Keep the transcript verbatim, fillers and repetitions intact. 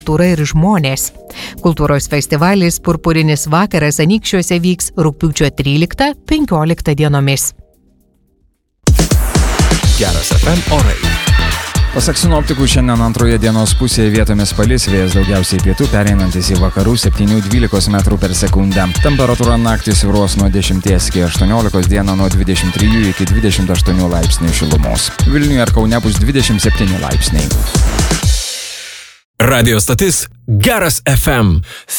kultūra ir žmonės. Kultūros festivalis Purpurinis vakaras Anykščiuose vyks rugpjūčio tryliktą penkioliktą dienomis. Geras F M orai. Pasak sinoptikų, šiandien antroje dienos pusėje vietomis palis, vėjas daugiausiai pietų, pereinantis į vakarų septyni dvylika metrų per sekundę. Temperatūra naktį svyruos nuo dešimties iki aštuoniolikos, dieną nuo dvidešimt trijų iki dvidešimt aštuonių laipsnių šilumos. Vilniuje ir Kaune bus dvidešimt septyni laipsniai. Radio stotis Geras F M.